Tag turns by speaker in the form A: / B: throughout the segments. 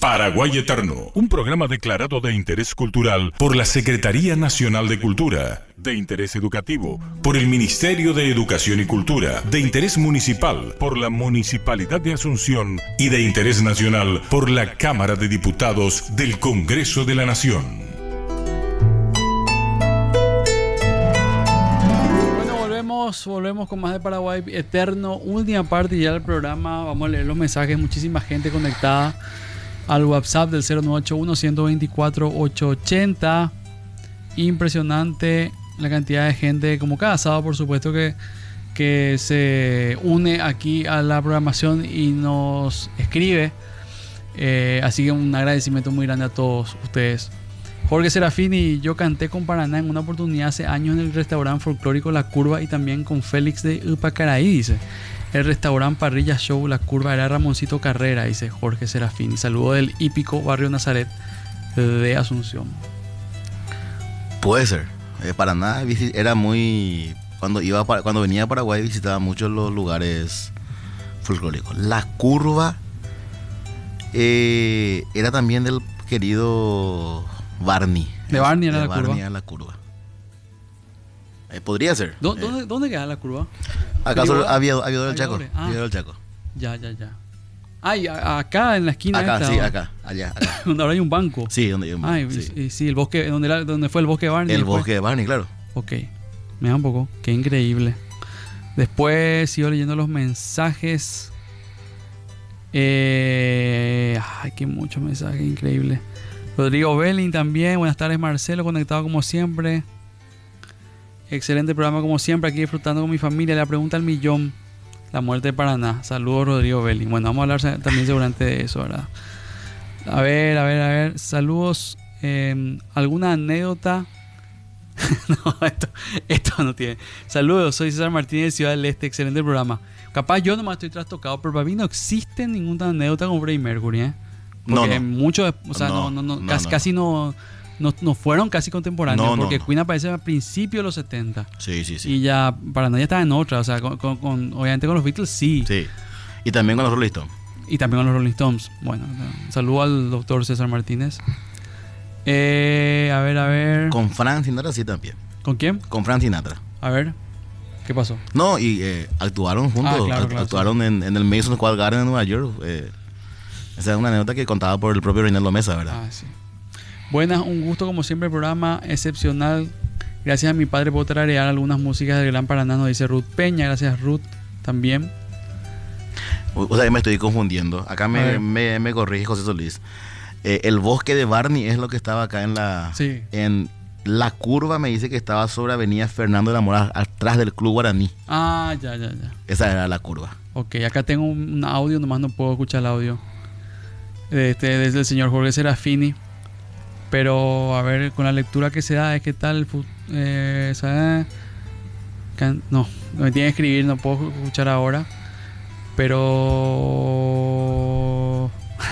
A: Paraguay Eterno, un programa declarado de interés cultural por la Secretaría Nacional de Cultura, de interés educativo por el Ministerio de Educación y Cultura, de interés municipal por la Municipalidad de Asunción y de interés nacional por la Cámara de Diputados del Congreso de la Nación.
B: Bueno, volvemos con más de Paraguay Eterno, última parte ya del programa. Vamos a leer los mensajes, muchísima gente conectada al WhatsApp del 0981-124-880. Impresionante la cantidad de gente, como cada sábado, por supuesto, que se une aquí a la programación y nos escribe. Así que un agradecimiento muy grande a todos ustedes. Jorge Serafini, yo canté con Paraná en una oportunidad hace años en el restaurante folclórico La Curva y también con Félix de Upacaraí, dice. El restaurante Parrilla Show La Curva era Ramoncito Carrera, dice Jorge Serafini. Saludo del hípico barrio Nazaret de Asunción.
C: Puede ser. Paraná era muy... Cuando venía a Paraguay visitaba muchos los lugares folclóricos. La Curva era también del querido Barney.
B: De Barney era
C: de
B: La
C: Barney
B: Curva.
C: Era La Curva. Podría ser.
B: ¿Dónde queda La Curva?
C: ¿Acaso Aviador del Chaco?
B: Ah,
C: Aviador del Chaco.
B: Ya. Ay, acá en la esquina.
C: Acá,
B: esta,
C: sí,
B: ¿no?
C: acá, allá.
B: Donde ahora hay un banco.
C: Sí, donde hay un banco.
B: Ay, sí, el bosque, donde fue el bosque de Barney.
C: El
B: después.
C: bosque de Barney, claro.
B: Ok, me da un poco, qué increíble. Después sigo leyendo los mensajes. Ay, qué muchos mensajes, increíble. Rodrigo Belling también, buenas tardes Marcelo, conectado como siempre. Excelente programa como siempre, aquí disfrutando con mi familia. La pregunta al millón, la muerte de Paraná. Saludos Rodrigo Belling. Bueno, vamos a hablar también seguramente de eso, ¿verdad? A ver, saludos. ¿Alguna anécdota? No, esto no tiene. Saludos, soy César Martínez de Ciudad del Este, excelente programa. Capaz yo nomás estoy trastocado, pero para mí no existe ninguna anécdota con Freddie Mercury, ¿eh? Porque muchos, o sea, casi no fueron casi contemporáneos, porque Queen aparece a principios de los 70.
C: Sí.
B: Y ya Paraná ya estaba en otra, o sea, obviamente con los Beatles sí.
C: Y también con los Rolling Stones.
B: Y también con los Rolling Stones. Bueno, saludo al doctor César Martínez. A ver.
C: Con Frank Sinatra sí también.
B: ¿Con quién?
C: Con Frank Sinatra.
B: A ver, ¿qué pasó?
C: No, y actuaron juntos.
B: Claro,
C: actuaron sí. en el Madison Square Garden en Nueva York. Esa es una anécdota que contaba por el propio Reinaldo Mesa, ¿verdad?
B: Sí. Buenas, un gusto como siempre, programa excepcional. Gracias a mi padre por tararear algunas músicas del Gran Paraná, nos dice Ruth Peña. Gracias Ruth también.
C: O sea, me estoy confundiendo. Acá me corrige José Solís. El bosque de Barney es lo que estaba acá en la...
B: Sí.
C: En La Curva me dice que estaba sobre Avenida Fernando de la Mora, atrás del Club Guaraní.
B: Ah, ya.
C: Esa era La Curva.
B: Ok, acá tengo un audio, nomás no puedo escuchar el audio. Desde el señor Jorge Serafini. Pero a ver, con la lectura que se da, es que tal... no, me tiene que escribir, no puedo escuchar ahora. Pero...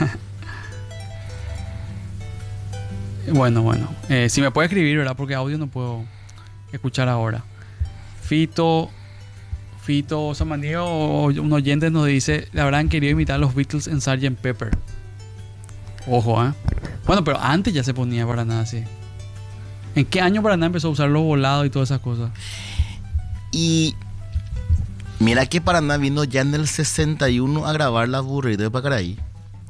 B: Bueno. Si me puede escribir, ¿verdad? Porque audio no puedo escuchar ahora. Fito Samaniego, un oyente nos dice: le habrán querido imitar a los Beatles en Sgt. Pepper. Ojo, ¿eh? Bueno, pero antes ya se ponía Paraná así. ¿En qué año Paraná empezó a usar los volados y todas esas cosas?
C: Y mira que Paraná vino ya en el 61 a grabar Las Burritas de Pacaraí.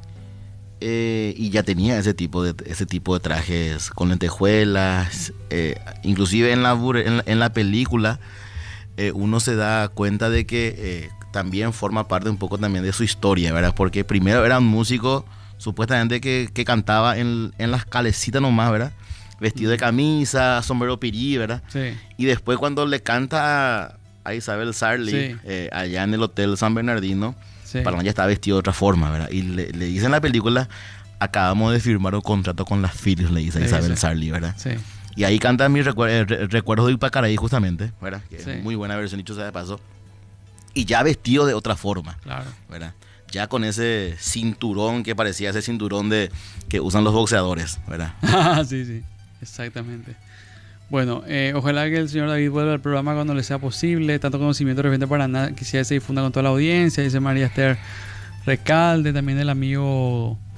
C: Y ya tenía ese tipo de trajes con lentejuelas. Inclusive en la película uno se da cuenta de que también forma parte un poco también de su historia, ¿verdad? Porque primero era un músico supuestamente que cantaba en las calecitas nomás, ¿verdad? Vestido de camisa, sombrero pirí, ¿verdad?
B: Sí.
C: Y después cuando le canta a Isabel Sarli, allá en el Hotel San Bernardino, Paraná ya estaba vestido de otra forma, ¿verdad? Y le dice en la película: acabamos de firmar un contrato con las Philips, le dice a Isabel Sarli, ¿verdad?
B: Sí.
C: Y ahí canta mis recuerdos de Ipacaraí, justamente, ¿verdad? Que es muy buena versión, dicho sea de paso. Y ya vestido de otra forma,
B: claro,
C: ¿verdad? Ya con ese cinturón que parecía ese cinturón que usan los boxeadores, ¿verdad?
B: Sí, exactamente. Bueno, ojalá que el señor David vuelva al programa cuando le sea posible. Tanto conocimiento referente a Paraná, que se difunda con toda la audiencia. Dice María Esther Recalde, también el amigo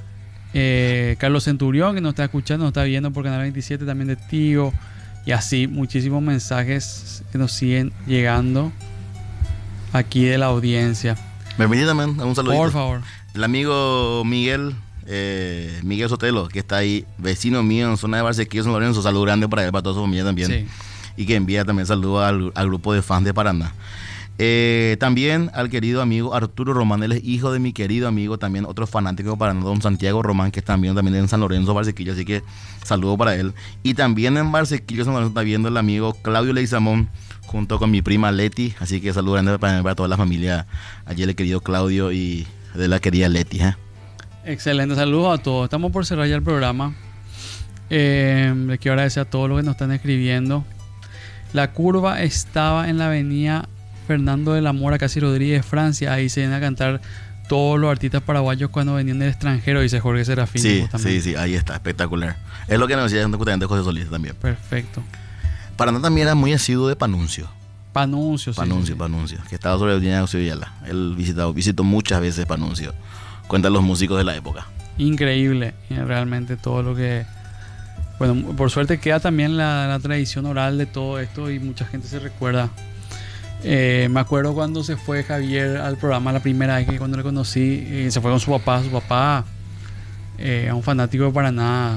B: Carlos Centurión, que nos está escuchando, nos está viendo por Canal 27, también de Tío. Y así, muchísimos mensajes que nos siguen llegando aquí de la audiencia.
C: Bienvenido también, un saludito.
B: Por favor.
C: El amigo Miguel Sotelo, que está ahí, vecino mío en zona de Barsequillo, San Lorenzo. Saludo grande para él, para toda su familia también.
B: Sí.
C: Y que envía también saludos al grupo de fans de Paraná. También al querido amigo Arturo Román, él es hijo de mi querido amigo, también otro fanático de Paraná, don Santiago Román, que también en San Lorenzo, Barsequillo, así que saludo para él. Y también en Barsequillo, San Lorenzo, está viendo el amigo Claudio Leizamón, junto con mi prima Leti, así que saludo grande para toda la familia, allí el querido Claudio y de la querida Leti.
B: Excelente, saludos a todos. Estamos por cerrar ya el programa. Le quiero agradecer a todos los que nos están escribiendo. La curva estaba en la avenida Fernando de la Mora, casi Rodríguez, Francia. Ahí se vienen a cantar todos los artistas paraguayos cuando venían del extranjero, dice Jorge Serafín.
C: Sí, ahí está, espectacular. Es lo que nos decía justamente José Solís también.
B: Perfecto.
C: Paraná también era muy asiduo de Panuncio.
B: Panuncio,
C: que estaba sobre la línea de Ocioyala. Él visitó muchas veces Panuncio. Cuentan los músicos de la época.
B: Increíble, realmente todo lo que... Bueno, por suerte queda también la tradición oral de todo esto y mucha gente se recuerda. Me acuerdo cuando se fue Javier al programa la primera vez, que cuando le conocí, se fue con su papá. Su papá era un fanático de Paraná,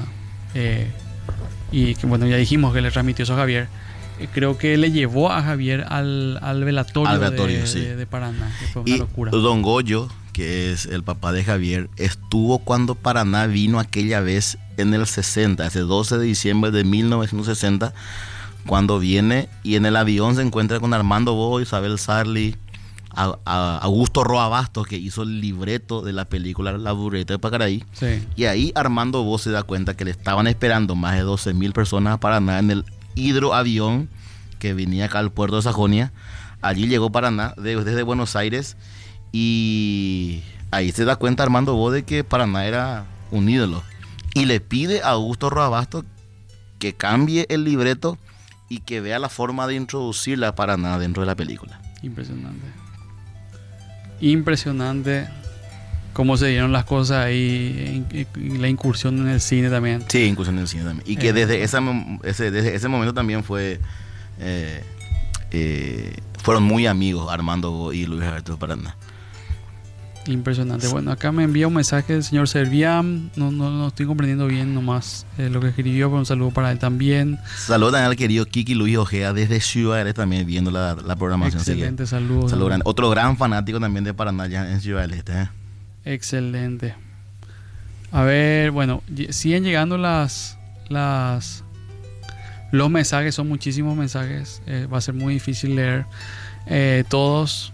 B: y que, bueno, ya dijimos que le transmitió eso a Javier. Creo que le llevó a Javier al velatorio de Paraná, que fue una locura.
C: Don Goyo, que es el papá de Javier, estuvo cuando Paraná vino aquella vez en el 60, ese 12 de diciembre de 1960, cuando viene y en el avión se encuentra con Armando Bo, Isabel Sarli, a Augusto Roa Bastos, que hizo el libreto de la película La Burrita de Pacaraí.
B: Sí.
C: Y ahí Armando Bo se da cuenta que le estaban esperando más de 12.000 personas a Paraná en el hidroavión que venía acá al puerto de Sajonia. Allí llegó Paraná desde Buenos Aires y ahí se da cuenta Armando Bo de que Paraná era un ídolo y le pide a Augusto Roa Bastos que cambie el libreto y que vea la forma de introducirla a Paraná dentro de la película.
B: Impresionante cómo se dieron las cosas ahí, la incursión en el cine también.
C: Sí, incursión en el cine también. Y que desde ese momento también fueron muy amigos Armando y Luis Alberto Paraná.
B: Impresionante. Bueno, acá me envía un mensaje el señor Serviam. No estoy comprendiendo bien nomás lo que escribió, pero un saludo para él también.
C: Saludos al querido Kiki Luis Ojea desde Ciudad del Este también viendo la programación.
B: Excelente, saludos.
C: Otro gran fanático también de Paraná ya en Ciudad del Este.
B: Excelente. A ver, bueno, siguen llegando los mensajes, son muchísimos mensajes. Va a ser muy difícil leer todos.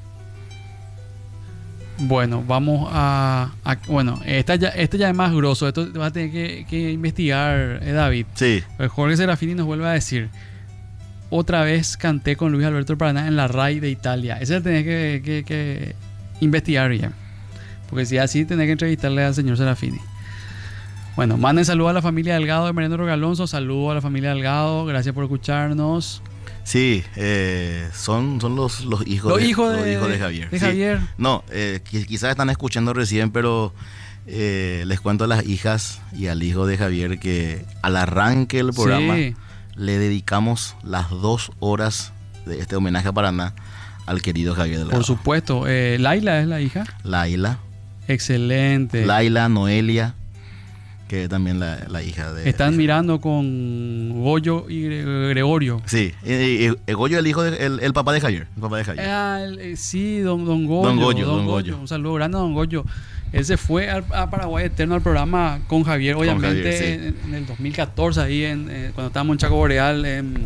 B: Bueno, vamos bueno, este ya es más grosso. Esto vas a tener que investigar, David.
C: Sí.
B: Jorge Serafini nos vuelve a decir: otra vez canté con Luis Alberto Paraná en la RAI de Italia. Ese lo tenés que investigar bien, porque si así tenés que entrevistarle al señor Serafini. Bueno, manden saludos a la familia Delgado de Mariano Rogalonso. Saludos a la familia Delgado. Gracias por escucharnos.
C: Sí, son los hijos de Javier.
B: De Javier.
C: No, quizás están escuchando recién, pero les cuento a las hijas y al hijo de Javier que al arranque del programa le dedicamos las 2 horas de este homenaje a Paraná al querido Javier Delgado.
B: Por supuesto. Laila es la hija.
C: Laila.
B: Excelente.
C: Laila, Noelia, que es también la hija de...
B: Están mirando con Goyo y Gregorio.
C: Sí, Goyo el hijo el papá de Javier. El papá de Javier.
B: Sí, don Goyo. Don Goyo. Un saludo grande a don Goyo. Él se fue a Paraguay Eterno al programa con Javier, obviamente, con Javier, sí. en el 2014, ahí cuando estábamos en Chaco Boreal,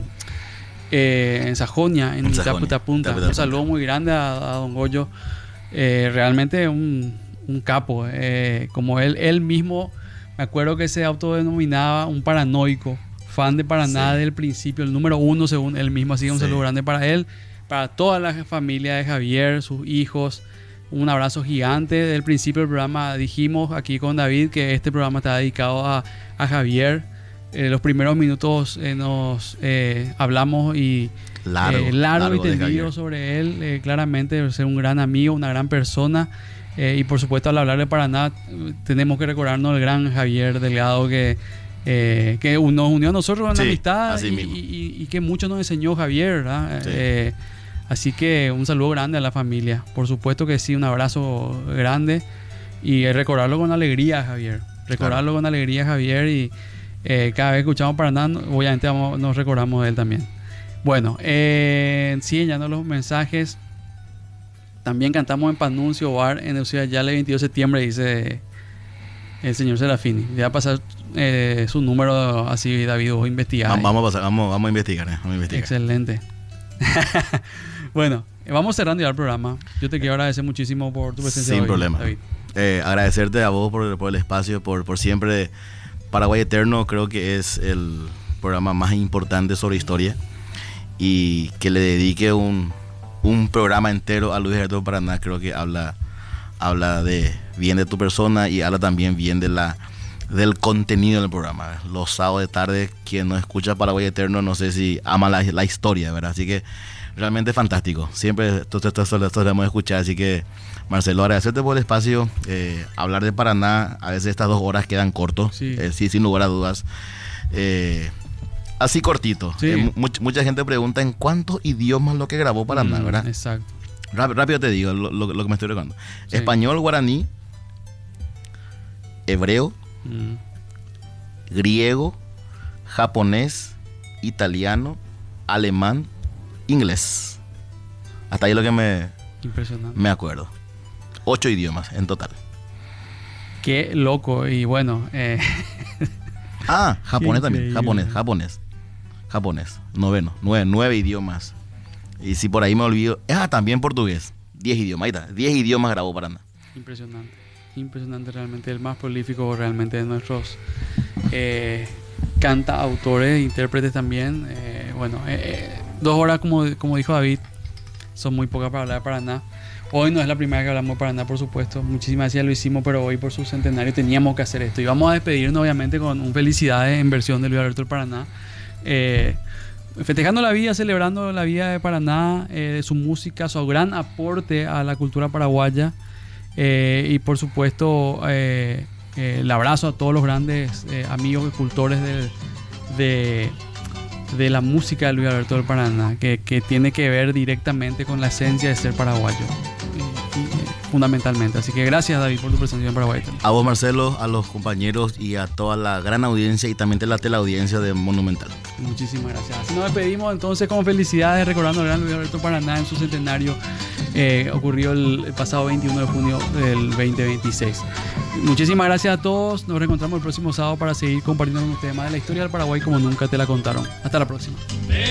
B: en Sajonia, en Punta. Un saludo muy grande a don Goyo. Realmente un capo. Como él mismo... Me acuerdo que se autodenominaba un paranoico, fan de Paraná desde el principio, el número 1 según él mismo. Así que un saludo grande para él, para toda la familia de Javier, sus hijos. Un abrazo gigante. Desde el principio del programa dijimos aquí con David que este programa está dedicado a Javier. Los primeros minutos nos hablamos y largo y tendido sobre él. Claramente ser un gran amigo, una gran persona. Y por supuesto, al hablar de Paraná, tenemos que recordarnos el gran Javier Delgado que nos unió a nosotros en
C: Sí,
B: amistad
C: así mismo.
B: y que mucho nos enseñó Javier, ¿verdad?
C: Sí.
B: Así que un saludo grande a la familia. Por supuesto que sí, un abrazo grande y recordarlo con alegría, Javier. Recordarlo con alegría, Javier, y cada vez que escuchamos Paraná, obviamente nos recordamos de él también. Bueno, siguen llegando los mensajes. También cantamos en Panuncio Bar en el Ciudad Yale el 22 de septiembre, dice el señor Serafini. Le va a pasar su número así, David, vos investigás.
C: Vamos a investigar. Vamos a investigar.
B: Excelente. Bueno, vamos cerrando ya el programa. Yo te quiero agradecer muchísimo por tu presencia
C: Sin
B: hoy,
C: problema.
B: David.
C: Agradecerte a vos por el espacio, por siempre. Paraguay Eterno creo que es el programa más importante sobre historia, y que le dedique un programa entero a Luis Alberto Paraná creo que habla bien de tu persona, y habla también bien del contenido del programa. Los sábados de tarde, quien no escucha Paraguay Eterno, no sé si ama la historia, ¿verdad? Así que realmente fantástico. Siempre esto debemos escuchar. Así que, Marcelo, agradecerte por el espacio. Hablar de Paraná, a veces estas 2 horas quedan cortos,
B: Sí.
C: sí, sin lugar a dudas. Así cortito.
B: Sí.
C: Mucha gente pregunta en cuántos idiomas lo que grabó Paraná, ¿verdad?
B: Exacto.
C: Rápido te digo lo que me estoy recordando.
B: Sí.
C: Español, guaraní, hebreo, griego, japonés, italiano, alemán, inglés. Hasta ahí lo que
B: Impresionante.
C: me acuerdo. 8 idiomas en total.
B: Qué loco. Y bueno,
C: Japonés también.
B: increíble.
C: Japonés. 9 idiomas. Y si por ahí me olvido. También portugués. 10 idiomas. Ahí está. 10 idiomas grabó Paraná.
B: impresionante. Impresionante realmente. El más prolífico realmente de nuestros cantautores, intérpretes también. 2 horas, como dijo David, son muy pocas para hablar de Paraná. Hoy no es la primera vez que hablamos de Paraná, por supuesto. Muchísimas gracias, lo hicimos, pero hoy por su centenario teníamos que hacer esto. Y vamos a despedirnos, obviamente, con un felicidades en versión de Luis Alberto del Paraná. Festejando la vida, celebrando la vida de Paraná, de su música, su gran aporte a la cultura paraguaya. Y por supuesto, el abrazo a todos los grandes amigos y cultores de la música de Luis Alberto del Paraná, que tiene que ver directamente con la esencia de ser paraguayo, fundamentalmente. Así que gracias, David, por tu presencia en Paraguay.
C: A vos, Marcelo, a los compañeros y a toda la gran audiencia, y también la teleaudiencia de Monumental.
B: Muchísimas gracias. Así nos despedimos entonces con felicidades, recordando al gran Luis Alberto Paraná en su centenario. Ocurrió el pasado 21 de junio del 2026. Muchísimas gracias a todos. Nos reencontramos el próximo sábado para seguir compartiendo con ustedes más de la historia del Paraguay como nunca te la contaron. Hasta la próxima.